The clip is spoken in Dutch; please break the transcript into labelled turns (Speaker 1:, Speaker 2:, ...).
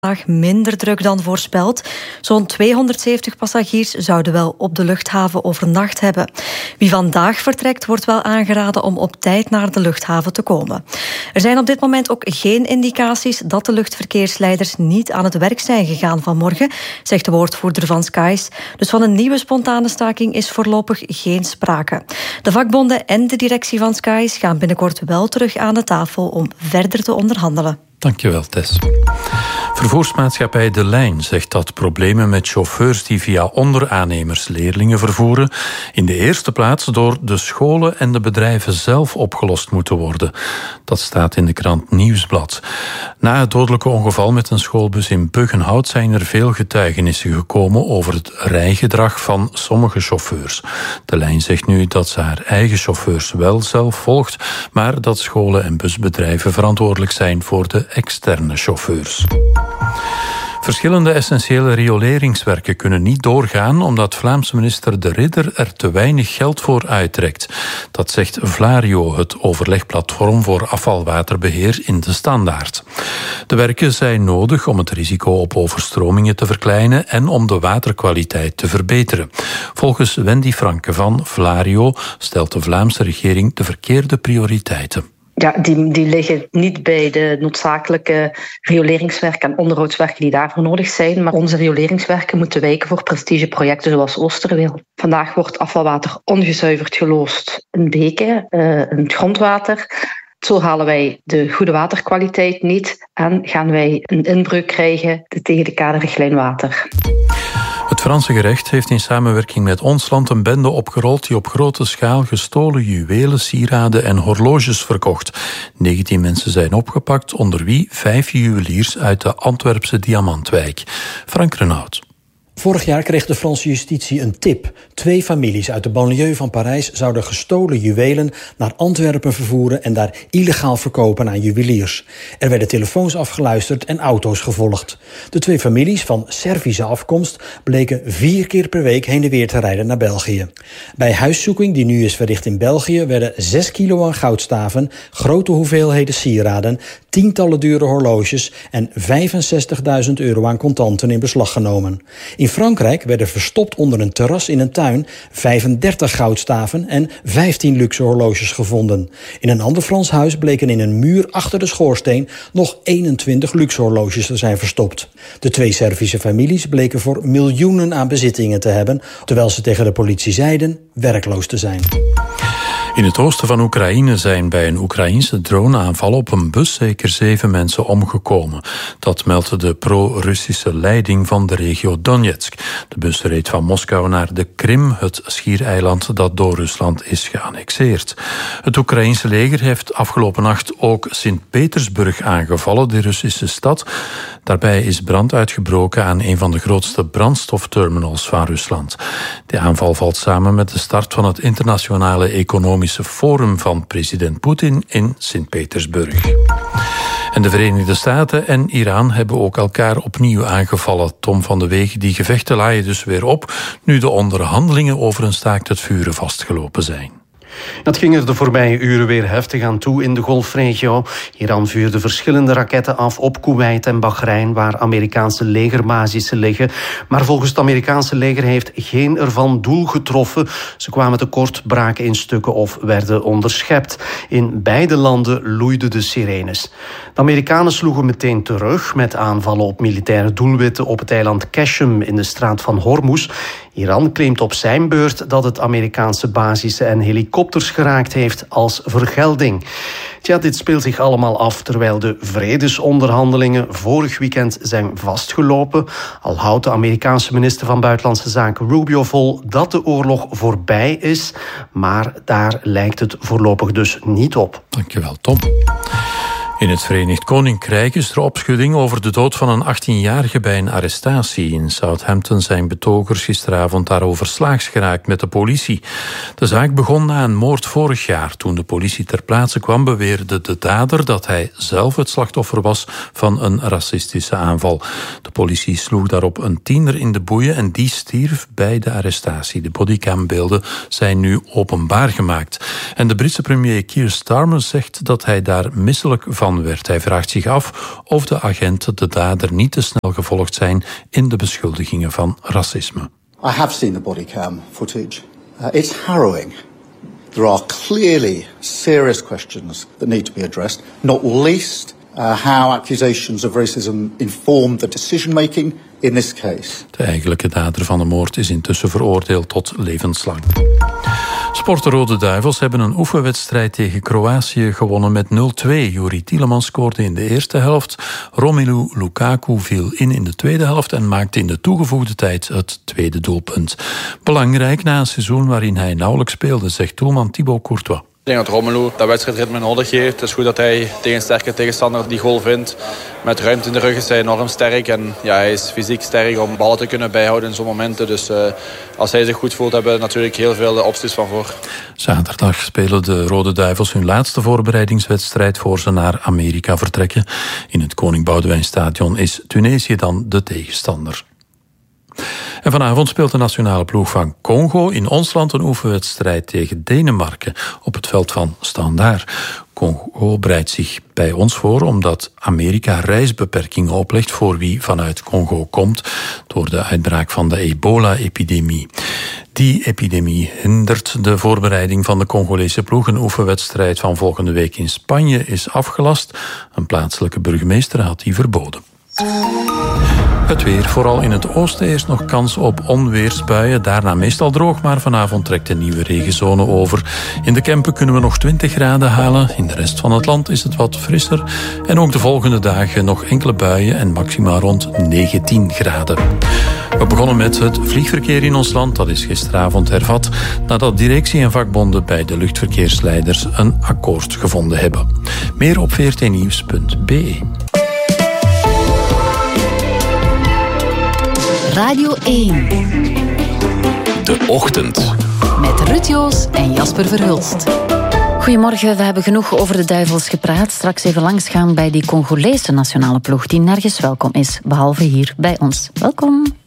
Speaker 1: minder druk dan voorspeld. Zo'n 270 passagiers zouden wel op de luchthaven overnacht hebben. Wie vandaag vertrekt, wordt wel aangeraden om op tijd naar de luchthaven te komen. Er zijn op dit moment ook geen indicaties dat de luchtverkeersleiders niet aan het werk zijn gegaan vanmorgen, zegt de woordvoerder van Skies. Dus van een nieuwe spontane staking is voorlopig geen sprake. De vakbonden en de directie van Skies gaan binnenkort wel terug aan de tafel om verder te onderhandelen.
Speaker 2: Dankjewel, Tess. Vervoersmaatschappij De Lijn zegt dat problemen met chauffeurs die via onderaannemers leerlingen vervoeren in de eerste plaats door de scholen en de bedrijven zelf opgelost moeten worden. Dat staat in de krant Nieuwsblad. Na het dodelijke ongeval met een schoolbus in Buggenhout zijn er veel getuigenissen gekomen over het rijgedrag van sommige chauffeurs. De Lijn zegt nu dat ze haar eigen chauffeurs wel zelf volgt, maar dat scholen en busbedrijven verantwoordelijk zijn voor de externe chauffeurs. Verschillende essentiële rioleringswerken kunnen niet doorgaan omdat Vlaamse minister De Ridder er te weinig geld voor uittrekt. Dat zegt Vlario, het overlegplatform voor afvalwaterbeheer in de Standaard. De werken zijn nodig om het risico op overstromingen te verkleinen en om de waterkwaliteit te verbeteren. Volgens Wendy Franke van Vlario stelt de Vlaamse regering de verkeerde prioriteiten.
Speaker 3: Ja, die liggen niet bij de noodzakelijke rioleringswerken en onderhoudswerken die daarvoor nodig zijn. Maar onze rioleringswerken moeten wijken voor prestigeprojecten zoals Oosterweel. Vandaag wordt afvalwater ongezuiverd geloosd in beken, in het grondwater. Zo halen wij de goede waterkwaliteit niet en gaan wij een inbreuk krijgen tegen de kaderrichtlijn water.
Speaker 2: Het Franse gerecht heeft in samenwerking met ons land een bende opgerold die op grote schaal gestolen juwelen, sieraden en horloges verkocht. 19 mensen zijn opgepakt, onder wie 5 juweliers uit de Antwerpse Diamantwijk. Frank Renaud.
Speaker 4: Vorig jaar kreeg de Franse justitie een tip. 2 families uit de banlieue van Parijs zouden gestolen juwelen naar Antwerpen vervoeren en daar illegaal verkopen aan juweliers. Er werden telefoons afgeluisterd en auto's gevolgd. De 2 families van Servische afkomst bleken 4 keer per week heen en weer te rijden naar België. Bij huiszoeking, die nu is verricht in België, werden 6 kilo aan goudstaven, grote hoeveelheden sieraden, tientallen dure horloges en €65.000 aan contanten in beslag genomen. In Frankrijk werden verstopt onder een terras in een tuin 35 goudstaven en 15 luxe horloges gevonden. In een ander Frans huis bleken in een muur achter de schoorsteen nog 21 luxe horloges te zijn verstopt. De 2 Servische families bleken voor miljoenen aan bezittingen te hebben, terwijl ze tegen de politie zeiden werkloos te zijn.
Speaker 2: In het oosten van Oekraïne zijn bij een Oekraïense droneaanval op een bus zeker 7 mensen omgekomen. Dat meldde de pro-Russische leiding van de regio Donetsk. De bus reed van Moskou naar de Krim, het schiereiland dat door Rusland is geannexeerd. Het Oekraïense leger heeft afgelopen nacht ook Sint-Petersburg aangevallen, de Russische stad. Daarbij is brand uitgebroken aan een van de grootste brandstofterminals van Rusland. De aanval valt samen met de start van het internationale economische forum van president Poetin in Sint-Petersburg. En de Verenigde Staten en Iran hebben ook elkaar opnieuw aangevallen. Tom van de Wegen, die gevechten laaien dus weer op, nu de onderhandelingen over een staakt het vuren vastgelopen zijn.
Speaker 5: Dat ging er de voorbije uren weer heftig aan toe in de Golfregio. Iran vuurde verschillende raketten af op Kuwait en Bahrein, waar Amerikaanse legerbasissen liggen. Maar volgens het Amerikaanse leger heeft geen ervan doel getroffen. Ze kwamen tekort, braken in stukken of werden onderschept. In beide landen loeiden de sirenes. De Amerikanen sloegen meteen terug met aanvallen op militaire doelwitten op het eiland Qashem in de straat van Hormuz. Iran claimt op zijn beurt dat het Amerikaanse basissen en helikopters geraakt heeft als vergelding. Tja, dit speelt zich allemaal af terwijl de vredesonderhandelingen vorig weekend zijn vastgelopen. Al houdt de Amerikaanse minister van Buitenlandse Zaken Rubio vol dat de oorlog voorbij is. Maar daar lijkt het voorlopig dus niet op.
Speaker 2: Dankjewel, Tom. In het Verenigd Koninkrijk is er opschudding over de dood van een 18-jarige bij een arrestatie. In Southampton zijn betogers gisteravond daarover slaags geraakt met de politie. De zaak begon na een moord vorig jaar. Toen de politie ter plaatse kwam, beweerde de dader dat hij zelf het slachtoffer was van een racistische aanval. De politie sloeg daarop een tiener in de boeien en die stierf bij de arrestatie. De bodycambeelden zijn nu openbaar gemaakt. En de Britse premier Keir Starmer zegt dat hij daar misselijk van van werd. Hij vraagt zich af of de agenten de dader niet te snel gevolgd zijn in de beschuldigingen van racisme.
Speaker 6: I have seen the bodycam footage. It's harrowing. There are clearly serious questions that need to be addressed, not least how accusations of racism informed the decision-making in this case.
Speaker 2: De eigenlijke dader van de moord is intussen veroordeeld tot levenslang. Sport de Rode Duivels hebben een oefenwedstrijd tegen Kroatië gewonnen met 0-2. Juri Tielemans scoorde in de eerste helft. Romelu Lukaku viel in de tweede helft en maakte in de toegevoegde tijd het tweede doelpunt. Belangrijk na een seizoen waarin hij nauwelijks speelde, zegt doelman Thibaut Courtois.
Speaker 7: Ik denk dat Romelu dat wedstrijdritme nodig heeft. Het is goed dat hij tegen een sterke tegenstander die goal vindt. Met ruimte in de rug is hij enorm sterk. En ja, hij is fysiek sterk om ballen te kunnen bijhouden in zo'n momenten. Dus als hij zich goed voelt, hebben we natuurlijk heel veel opties van voor.
Speaker 2: Zaterdag spelen de Rode Duivels hun laatste voorbereidingswedstrijd voor ze naar Amerika vertrekken. In het Koning Boudewijnstadion is Tunesië dan de tegenstander. En vanavond speelt de nationale ploeg van Congo in ons land een oefenwedstrijd tegen Denemarken op het veld van Standaard. Congo bereidt zich bij ons voor omdat Amerika reisbeperkingen oplegt voor wie vanuit Congo komt door de uitbraak van de ebola-epidemie. Die epidemie hindert de voorbereiding van de Congolese ploeg. Een oefenwedstrijd van volgende week in Spanje is afgelast. Een plaatselijke burgemeester had die verboden. Het weer, vooral in het oosten eerst nog kans op onweersbuien. Daarna meestal droog, maar vanavond trekt een nieuwe regenzone over. In de Kempen kunnen we nog 20 graden halen. In de rest van het land is het wat frisser. En ook de volgende dagen nog enkele buien en maxima rond 19 graden. We begonnen met het vliegverkeer in ons land. Dat is gisteravond hervat nadat directie en vakbonden bij de luchtverkeersleiders een akkoord gevonden hebben. Meer op vrtnieuws.be.
Speaker 8: Radio 1.
Speaker 9: De Ochtend.
Speaker 8: Met Ruud Joos en Jasper Verhulst. Goedemorgen, we hebben genoeg over de Duivels gepraat. Straks even langsgaan bij die Congolese nationale ploeg die nergens welkom is, behalve hier bij ons. Welkom.